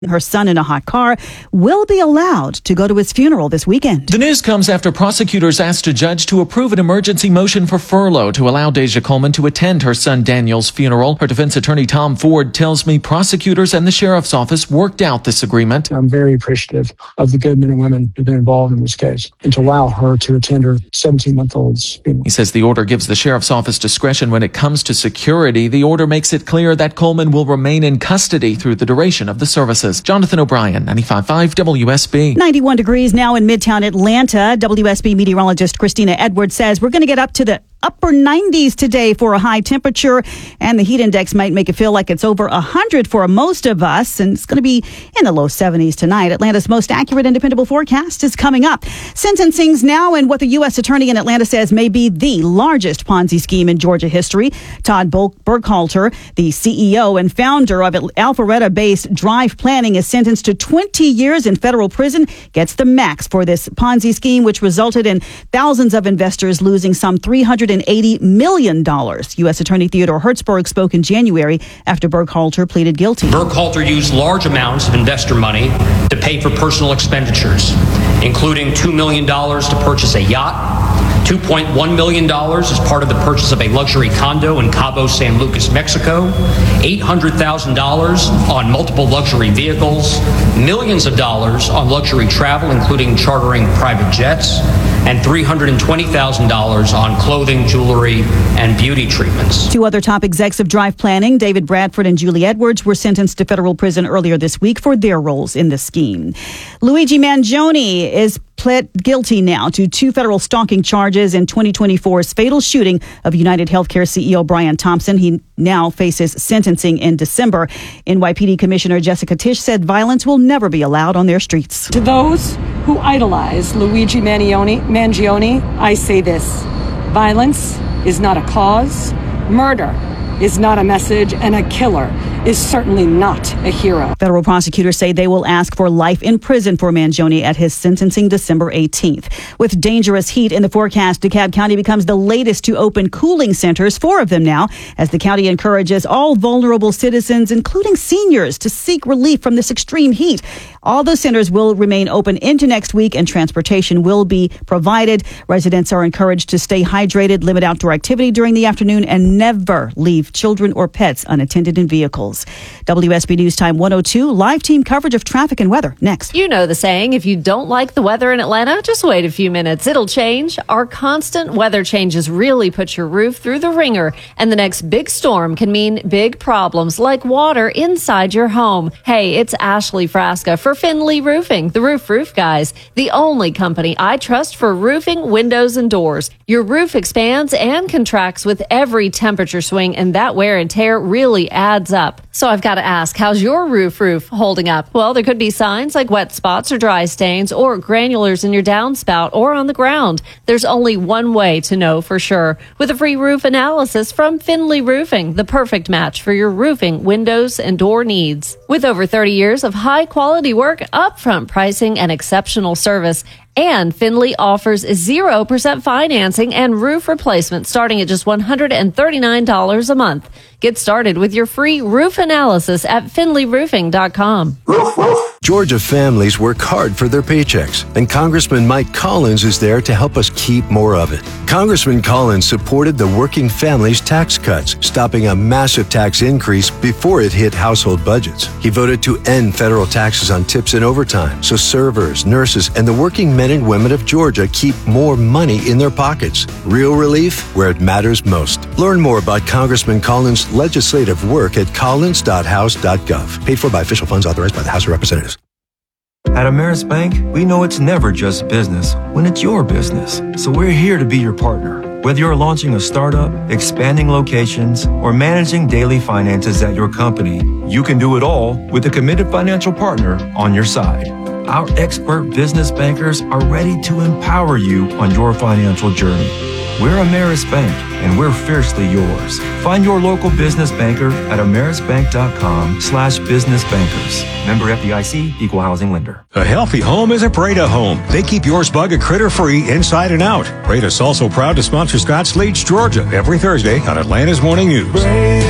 her son in a hot car, will be allowed to go to his funeral this weekend. The news comes after prosecutors asked a judge to approve an emergency motion for furlough to allow Deja Coleman to attend her son Daniel's funeral. Her defense attorney Tom Ford tells me prosecutors and the sheriff's office worked out this agreement. I'm very appreciative of the good men and women who've been involved in this case and to allow her to attend her 17-month-old's funeral. He says the order gives the sheriff's office discretion when it comes to security. The order makes it clear that Coleman will remain in custody through the duration of the services. Jonathan O'Brien, 95.5 WSB. 91 degrees now in Midtown Atlanta. WSB meteorologist Christina Edwards says we're going to get up to the upper 90s today for a high temperature, and the heat index might make it feel like it's over 100 for most of us, and it's going to be in the low 70s tonight. Atlanta's most accurate and dependable forecast is coming up. Sentencing's now in what the U.S. Attorney in Atlanta says may be the largest Ponzi scheme in Georgia history. Todd Burkhalter, the CEO and founder of Alpharetta-based Drive Planning, is sentenced to 20 years in federal prison, gets the max for this Ponzi scheme, which resulted in thousands of investors losing some $380 million. U.S. Attorney Theodore Hertzberg spoke in January after Burkhalter pleaded guilty. Burkhalter used large amounts of investor money to pay for personal expenditures, including $2 million to purchase a yacht, $2.1 million as part of the purchase of a luxury condo in Cabo San Lucas, Mexico, $800,000 on multiple luxury vehicles, millions of dollars on luxury travel, including chartering private jets, and $320,000 on clothing, jewelry, and beauty treatments. Two other top execs of Drive Planning, David Bradford and Julie Edwards, were sentenced to federal prison earlier this week for their roles in the scheme. Luigi Mangione is pled guilty now to 2 federal stalking charges in 2024's fatal shooting of United Healthcare CEO Brian Thompson. He now faces sentencing in December. NYPD Commissioner Jessica Tisch said violence will never be allowed on their streets. To those who idolize Luigi Mangione, I say this: violence is not a cause, murder is not a message, and a killer is certainly not a hero. Federal prosecutors say they will ask for life in prison for Mangione at his sentencing December 18th. With dangerous heat in the forecast, DeKalb County becomes the latest to open cooling centers, 4 of them now, as the county encourages all vulnerable citizens, including seniors, to seek relief from this extreme heat. All those centers will remain open into next week, and transportation will be provided. Residents are encouraged to stay hydrated, limit outdoor activity during the afternoon, and never leave children or pets unattended in vehicles. WSB News Time 102, live team coverage of traffic and weather. Next. You know the saying, if you don't like the weather in Atlanta, just wait a few minutes. It'll change. Our constant weather changes really put your roof through the ringer, and the next big storm can mean big problems like water inside your home. Hey, it's Ashley Frasca for Finley Roofing, the roof guys, the only company I trust for roofing, windows, and doors. Your roof expands and contracts with every temperature swing, and that wear and tear really adds up. So I've got to ask, how's your roof holding up? Well, there could be signs like wet spots or dry stains or granulars in your downspout or on the ground. There's only one way to know for sure. With a free roof analysis from Finley Roofing, the perfect match for your roofing, windows, and door needs. With over 30 years of high quality work, upfront pricing, and exceptional service, and Finley offers 0% financing and roof replacement starting at just $139 a month. Get started with your free roof analysis at finleyroofing.com. Georgia families work hard for their paychecks, and Congressman Mike Collins is there to help us keep more of it. Congressman Collins supported the working families tax cuts, stopping a massive tax increase before it hit household budgets. He voted to end federal taxes on tips and overtime, so servers, nurses, and the working men and women of Georgia keep more money in their pockets. Real relief where it matters most. Learn more about Congressman Collins' legislative work at collins.house.gov. Paid for by official funds authorized by the House of Representatives. At Ameris Bank, we know it's never just business when it's your business. So we're here to be your partner. Whether you're launching a startup, expanding locations, or managing daily finances at your company, you can do it all with a committed financial partner on your side. Our expert business bankers are ready to empower you on your financial journey. We're Ameris Bank, and we're fiercely yours. Find your local business banker at amerisbank.com/businessbankers. Member FDIC, Equal Housing Lender. A healthy home is a Breda home. They keep yours bug and critter free inside and out. Breda's also proud to sponsor Scotts Leach, Georgia, every Thursday on Atlanta's Morning News.